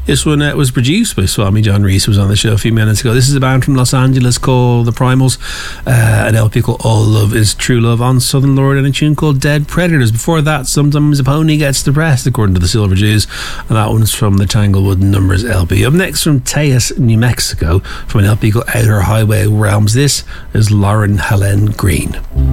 This one was produced by Swami John Reese, who was on the show a few minutes ago. This is a band from Los Angeles called The Primals, an LP called All Love Is True Love on Southern Lord, and a tune called Dead Predators. Before that, Sometimes a Pony Gets Depressed, according to the Silver Jews, and that one's from the Tanglewood Numbers LP. Up next from Tejas, New Mexico, from an LP called Outer Highway Realms, this is Lauren Helen Green.